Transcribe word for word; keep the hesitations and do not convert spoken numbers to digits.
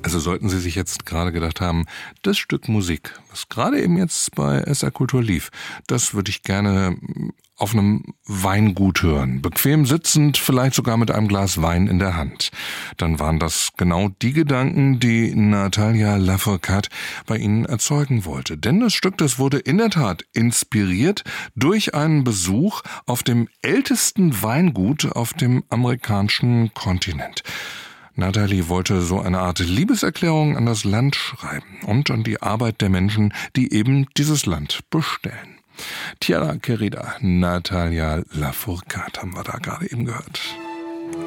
Also sollten Sie sich jetzt gerade gedacht haben, das Stück Musik, was gerade eben jetzt bei S R Kultur lief, das würde ich gerne auf einem Weingut hören. Bequem sitzend, vielleicht sogar mit einem Glas Wein in der Hand. Dann waren das genau die Gedanken, die Natalia Lafourcade bei Ihnen erzeugen wollte. Denn das Stück, das wurde in der Tat inspiriert durch einen Besuch auf dem ältesten Weingut auf dem amerikanischen Kontinent. Natalie wollte so eine Art Liebeserklärung an das Land schreiben und an die Arbeit der Menschen, die eben dieses Land bestellen. Tierra querida, Natalia Lafourcade haben wir da gerade eben gehört.